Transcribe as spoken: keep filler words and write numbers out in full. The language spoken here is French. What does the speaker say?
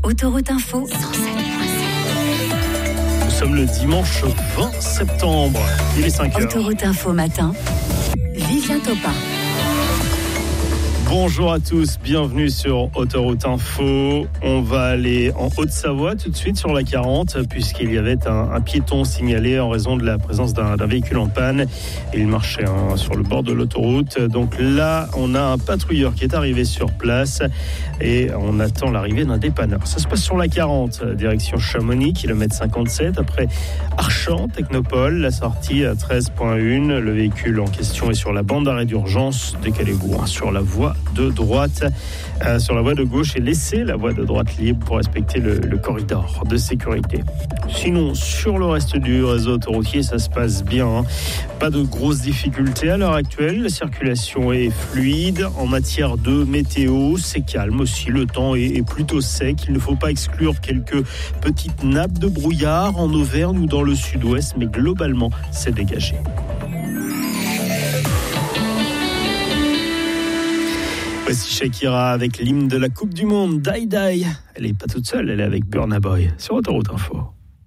Autoroute Info cent sept point sept. Nous sommes le dimanche vingt septembre. Il est cinq heures. Autoroute Info matin. Vivien Topin. Bonjour à tous, bienvenue sur Autoroute Info. On va aller en Haute-Savoie tout de suite sur la quarante puisqu'il y avait un, un piéton signalé en raison de la présence d'un, d'un véhicule en panne. Il marchait hein, sur le bord de l'autoroute. Donc là, on a un patrouilleur qui est arrivé sur place et on attend l'arrivée d'un dépanneur. Ça se passe sur la quarante, direction Chamonix, kilomètre cinquante-sept. Après Archamps, Technopole, la sortie à treize point un. Le véhicule en question est sur la bande d'arrêt d'urgence. Décalez-vous hein, sur la voie de droite, euh, sur la voie de gauche et laissez la voie de droite libre pour respecter le, le corridor de sécurité. Sinon, sur le reste du réseau autoroutier, ça se passe bien. Hein. Pas de grosses difficultés à l'heure actuelle. La circulation est fluide. En matière de météo, c'est calme aussi. Le temps est, est plutôt sec. Il ne faut pas exclure quelques petites nappes de brouillard en Auvergne ou dans le sud-ouest, mais globalement, c'est dégagé. Voici Shakira avec l'hymne de la Coupe du Monde, Die Die. Elle n'est pas toute seule, elle est avec Burna Boy sur Autoroute Info.